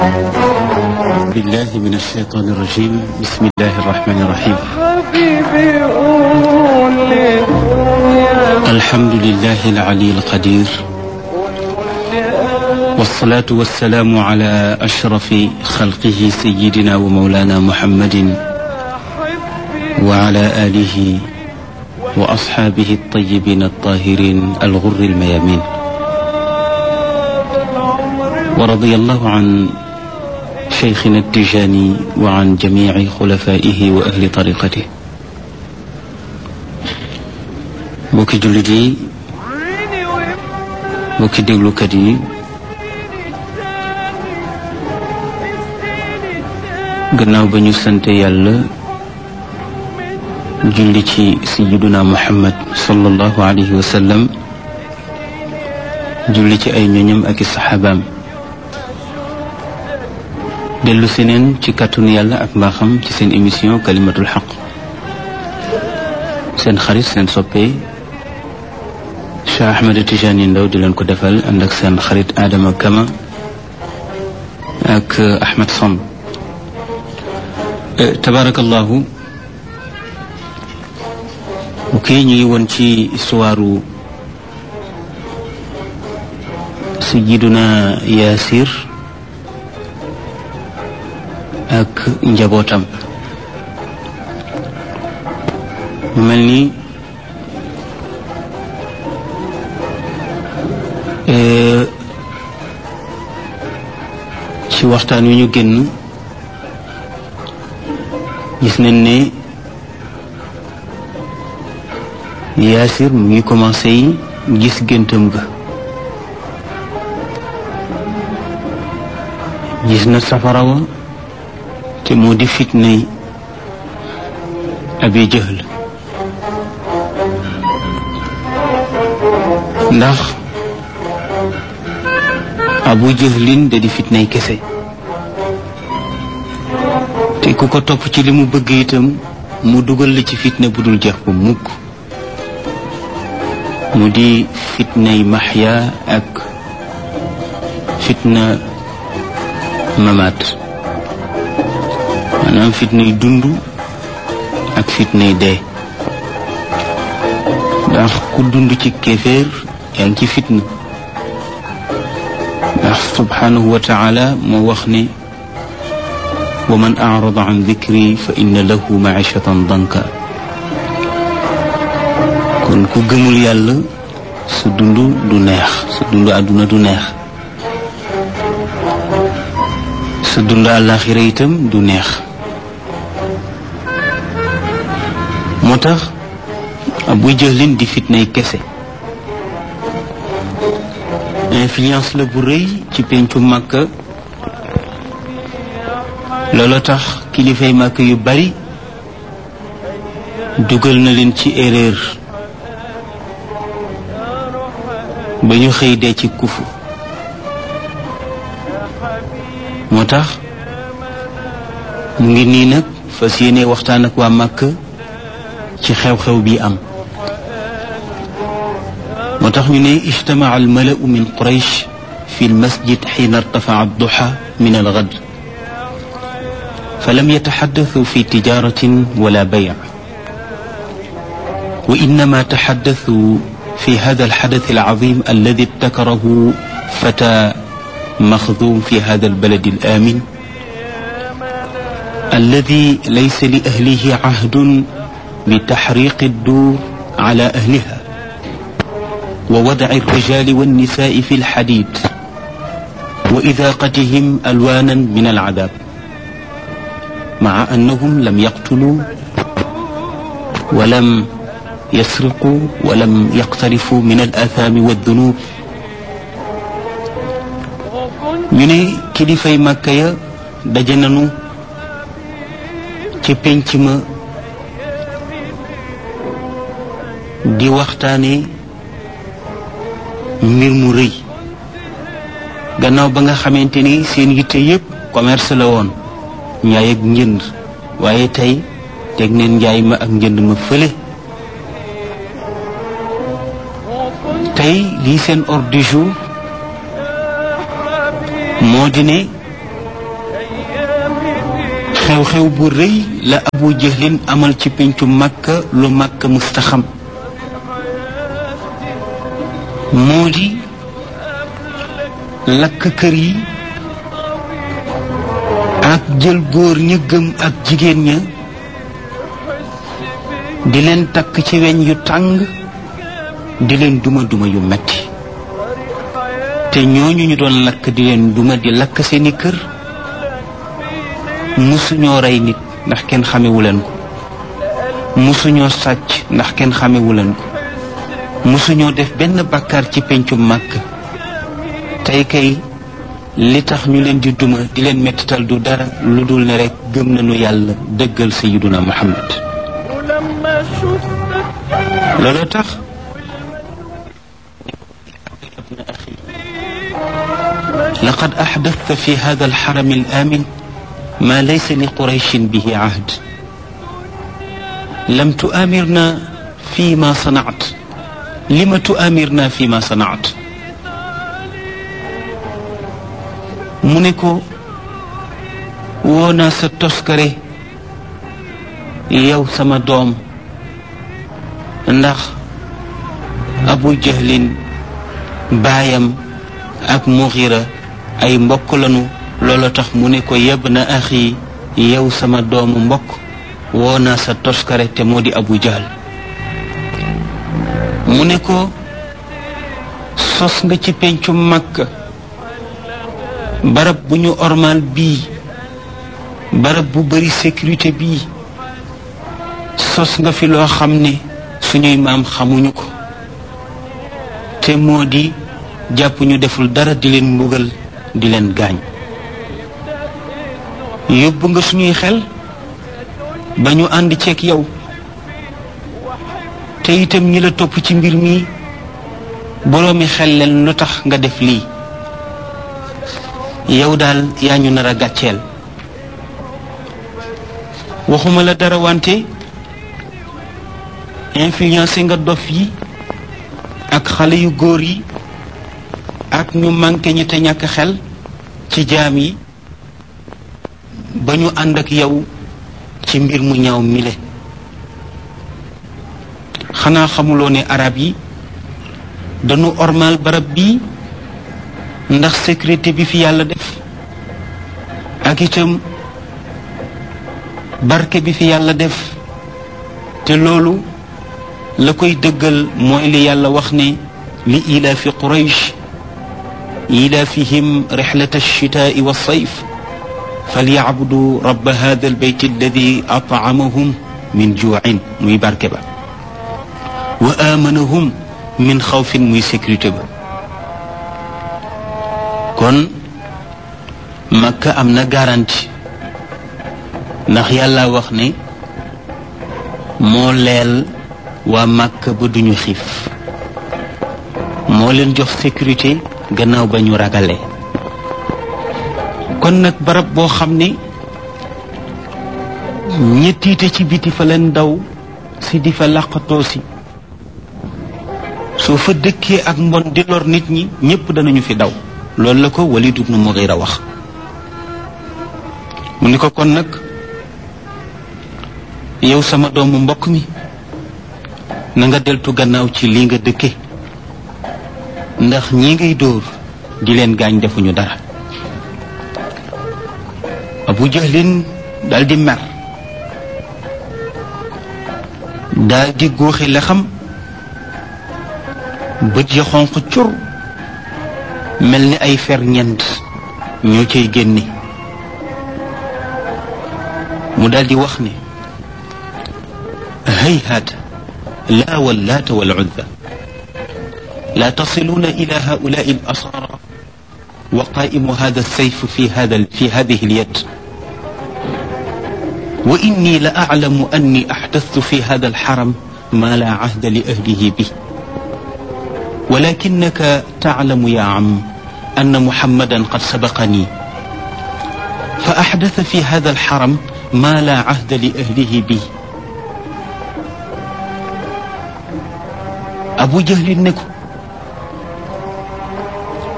بالله من الشيطان الرجيم بسم الله الرحمن الرحيم الحمد لله العلي القدير والصلاة والسلام على أشرف خلقه سيدنا ومولانا محمد وعلى آله وأصحابه الطيبين الطاهرين الغر الميامين ورضي الله عن شيخنا التجاني وعن جميع خلفائه وأهل طريقته mbokki jullit yi mbokki déglukat yi gannaaw ba ñu sant yàlla julli ci sayyiduna Muhammad sallallahu alayhi wa sallam julli ci ay ñoñam ak i saxaabaam dellu seneen ci kàttanu yàlla ak mbaaxam ci seen émission kalimatul xaq seen xarit seen soppe Cheikh Ahmed Tijani Ndaw di leen ko defal ànd ak seen xarit Adama Kama ak Ahmed Samb tabarakallahu ok ñu ngi woon ci histoire sayyiduna Yaasir ak njabootam mu mel ni ci waxtaan wi ñu génn gis nañ ne Yaasir mu ngi commencé yi gis géntam ga gis na safara wa te moo di fitnay Abi Jahl ndax Abu Jahlin da di fitnay kese te ku ko topp ci li mu bëgg itam mu dugal la ci fitna bu dul jeex bu mukk mu di fitnay maxya ak fitna mamaat maanaam fitnay dund ak fitnay dee ndax ku dund ci kéeféer yaa ngi ci fitna ndax subhanahu wa taala moo wax ne wa man arada an dikri fa inna lahu maishatan danka kon ku gëmul yàlla sa dund du neex sa dund àdduna du neex sa dund àllaaxira itam du neex moo tax Abu Jahlin di fitnay kese influence la bu rëy ci pencu Makka loolu tax kilifay Makka yu bari dugal na leen ci erreur ba ñu xëy dee ci kufu moo tax mu ngi nii nag fas yéene waxtaan ak waa Makka ci xew-xew bi am moo tax ñu ne ijtamaca almalau min Quraysh fi lmasjid xiina irtafaca adduxa min algad falam yataxaddasu fi tijaratin wala bayc wa innama taxaddasu في هذا الحدث العظيم الذي ابتكره فتى مخذوم في هذا البلد الآمن الذي ليس لأهله عهد بتحريق الدور على أهلها ووضع الرجال والنساء في الحديد وإذاقتهم ألوانا من العذاب مع أنهم لم يقتلوا ولم يسرقوا ولم يقترفوا من الآثام والذنوب ñu ne kilifay Makka ya daje nañu ci penc ma di waxtaane mbir mu rëy gannaaw ba nga xamante ni seen yitte yépp commerce la woon njaay ak njënd waaye tey teg neen njaay ma ak njënd ma fële tey lii seen ordre du jour moo di ne xew-xew bu rëy la Abu Jahlin amal ci pencu Makka lu Makka mustaxam moo di lakk kër yi ak jël góor ña gëm ak jigéen ña di leen takk ci weñ yu tàng di leen duma duma yu metti te ñooñu ñu doon lakk di leen duma di lakk seeni kër musuñoo rey nit ndax kenn xamewu leen ko musuñoo sàcc ndax kenn xamewu leen ko musuñoo def benn bàkkaar ci pencu Màkk tey kay li tax ñu leen di duma di leen mettital du dara lu dul ne rekk gëm nañu yàlla dëggal sayyiduna Muhammad loolu tax laqad ahdathta fi hadha al-haram al-amin ما ليس لقريش به عهد لم تؤامرنا فيما صنعت لم تؤامرنا فيما صنعت منكو ونا ستسكري يو سما دوم ndax Abu Jahlin baayam ak Mughira ay mbokk lañu loolu tax mu ne ko yeb na axi yow sama doomu mbokk woo naa sa toskare te moo di Abu Jahl mu ne ko sos nga ci pencu Makka barab bu ñu ormal bii barab bu bari sécurité bii sos nga fi loo xam ne suñuy maam xamuñu ko te moo di jàpp ñu deful dara di leen mbugal di leen gaañ yóbbu nga suñuy xel ba ñu ànd ceeg yow te itam ñi la topp ci mbir mi boroomi xel leen lu tax nga def lii yow daal yaa ñu nar a gàcceel waxuma la dara wante influencé nga dof yi ak xale yu góor yi ak ñu manqué ñi te ñàkk xel ci jaam yi ba ñu ànd ak yow ci mbir mu ñaaw mile xanaa xamuloo ne arab yi dañu ormal barab bi ndax sécurité bi fi yàlla def ak itam barke bi fi yàlla def te loolu la koy dëggal mooy li yàlla wax ne li ilaafi quraysh ilaafihim rixlata alchitaai walsayf فليعبدوا رب هذا البيت الذي أطعمهم من جوع muy barke ba وآمنهم من خوف muy sécurité ba kon Makka am na garantie ndax yàlla wax ne moo leel waa Makka ba duñu xiif moo leen jox sécurité gannaaw ba ñu ragalee kon nag barab boo xam ne ñettiite ci biti fa leen daw si di fa làqatoo si soo fa dëkkee ak mbon di lor nit ñi ñépp danañu fi daw loolu la ko Walid ibn Mughira wax mu ni ko kon nag yow sama doomu mbokk mi na nga deltu gannaaw ci lii nga dëkke ndax ñi ngay dóor di leen gaañ defuñu dara Abu Jahlin daal di mer daal di góoxi la xam bët ya xonq cur mel ni ay fer ñent ñoo cay génne mu daal di wax ne hayhaata laa wallaata wal uzza laa tasiluuna ila haulaai al asaara وقائم هذا السيف في هذه اليد وإني لأعلم أني أحدثت في هذا الحرم ما لا عهد لأهله به ولكنك تعلم يا عم أن محمدا قد سبقني فأحدث في هذا الحرم ما لا عهد لأهله به أبو جهل نكو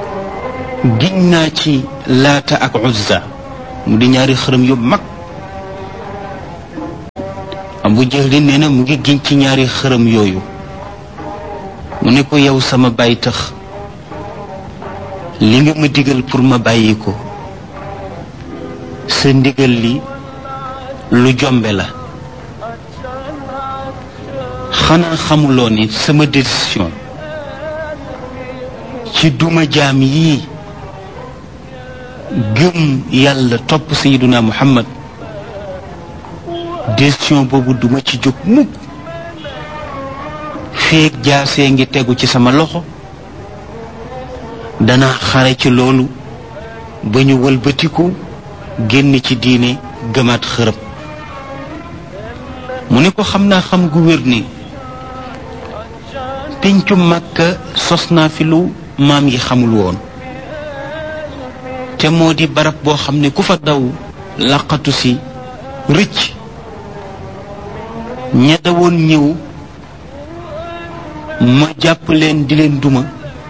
giñ naa ci laata ak uzza mu di ñaari xërëm yu mag Abu Jahl nee na mu ngi giñ ci ñaari xërëm yooyu mu ne ko yow sama baay tax li nga ma digal pour ma bàyyi ko sa ndigal li lu jombe la xanaa xamuloo ni sama décision ci duma jaam yii gëm yàlla topp Sayyiduna Muhammad décision boobu duma ci jóg mukk feek jaasee ngi tegu ci sama loxo dana xare ci loolu ba ñu wëlbatiku génn ci diine gëmaat xërëb mu ne ko xam naa xam gu wér ni pencu Makka sos naa fi lu maam yi xamul woon te moo di barab boo xam ne ku fa daw laqatu si rëcc ña dawoon ñëw ma jàpp leen di leen duma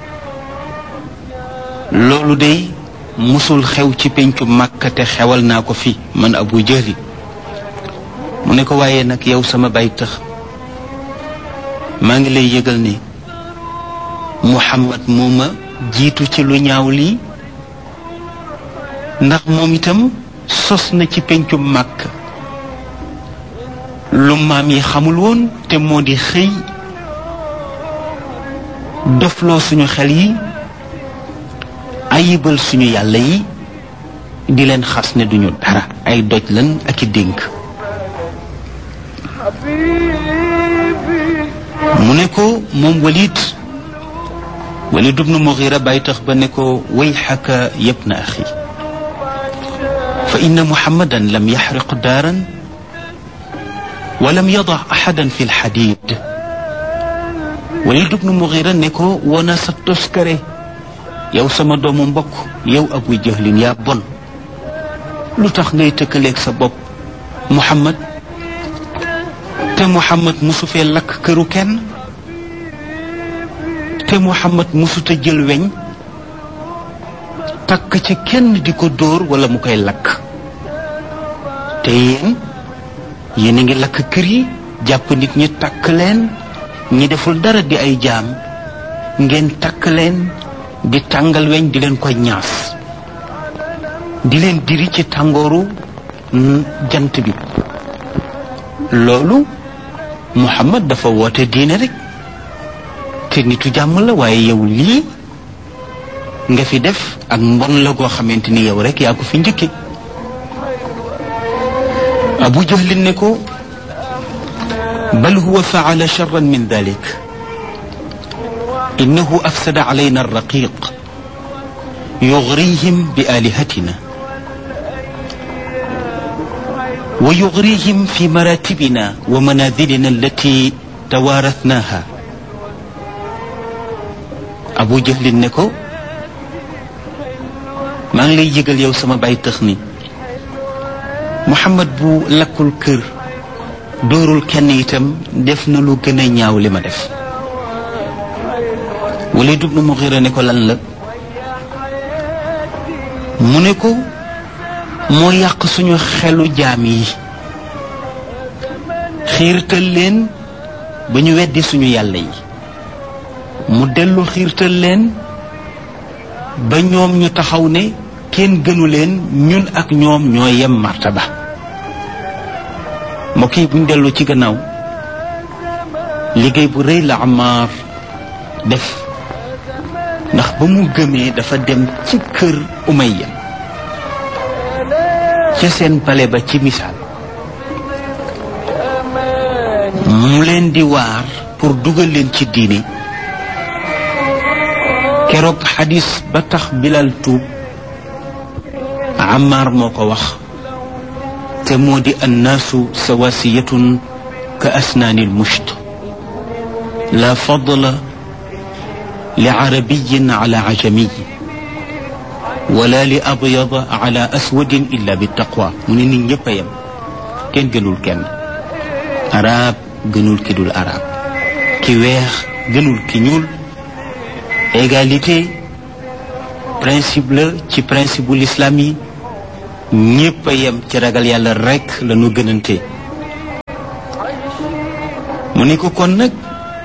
loolu day musul xew ci pencu Makka te xewal naa ko fi man Abu Jahl mu ne ko waaye nag yow sama baay tax maa ngi lay yëgal ne Muhammad moo ma jiitu ci lu ñaaw lii ndax moom itam sos na ci pencu Makka lu maam yi xamul woon te moo di xëy dofloo suñu xel yi ayibal suñu yàlla yi di leen xas ne duñu dara ay doj lan ak i dénk mu ne ko moom Walid ibnu Mughira bàyyi tax ba ne ko wayxaka yabna axi fa inna Muhammadan lam yaxriq daaran wa lam yada axadan fi lxadid Walid ibnu Mughira ne ko wona sa toskare yow sama doomu mbokk yow Abu Jahlin yaa bon lu tax ngay tëkkaleeg sa bopp Muhammad te Muhammad musu fee lakk këru kenn te Muhammad musuta jël weñ takk ca kenn di ko dóor wala mu koy lakk te yéen a ngi lakk kër yi jàpp nit ñi takk leen ñi deful dara di ay jaam ngeen takk leen di tàngal weñ di leen koy ñaas di leen diri ci tàngooru jant bi loolu Muhammad dafa woote diine rek te nitu jàmm la waaye yow lii nga fi def ak mbon la goo xamante ni yow rek yaa ko fi njëkke Abu Jahlin ne ko bal huwa faala charran min dalik innahu afsada alayna arraqiq yugrihim bi alihatina wa yugrihim fi maratibina wa manazilina allati tawaarathnaha Abu Jahlin ne ko maa ngi lay yëgal yow sama baay tëx ni Muhammad bu lakkul kër dóorul kenn itam def na lu gën a ñaaw li ma def Walid ibn Mughira ne ko lan la mu ne ko moo yàq suñu xelu jaam yi xiirtal leen ba ñu weddi suñu yàlla yi mu dellu xiirtal leen ba ñoom ñu taxaw ne kenn gënu leen ñun ak ñoom ñoo yem martaba mbokk yi buñ dellu ci gannaaw liggéey bu rëy la Ammaar def ndax ba mu gëmee dafa dem ci kër Umayya ca seen pale ba ci misaal mu leen di waar pour dugal leen ci diine keroog xadis ba tax Bilal tuub Ammaar moo ko wax te moo di annaasu sawaasiyatun ka asnaani lmusht la fadla li arabiyin ala ajamiy wala li abyada ala aswadin illa bi taqwa mu ne nit ñëpp a yem kenn gënul kenn arab gënul ki dul arab ki weex gënul ki ñuul égalité principe la ci principe bu l'islam yi ñëpp a yem ci ragal yàlla rekk la ñu gënante mu ne ko kon nag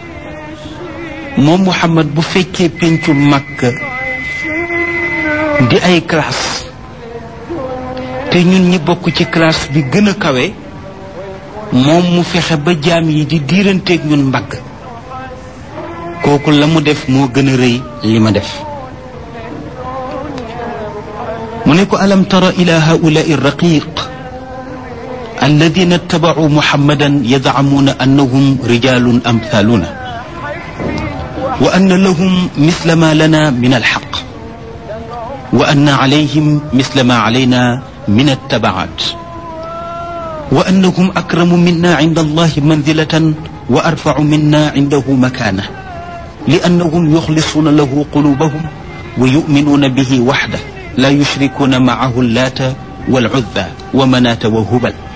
moom Muhammad bu fekkee pencu Makka di ay classe te ñun ñi bokk ci classe bi gën a kawe moom mu fexe ba jaam yi di diiranteeg ñun mbagg kooku la mu def moo gën a rëy li ma def mu ne ko alam tara ila haulaai raqiq alladina ittabacuu muhammadan yadcamuuna annahum rijalun amthaluna wa anna lahum misla ma lana min alxaq wa anna calayhim misla ma calayna min attabacat wa annahum akramu minna cinda allahi manzilatan wa arfacu minna cindahu makaana li annahum yuxlisuuna lahu qulubahum wa yuminuuna bihi waxda la yushrikuuna macahu allaata walcuzza wa manaata wa hubal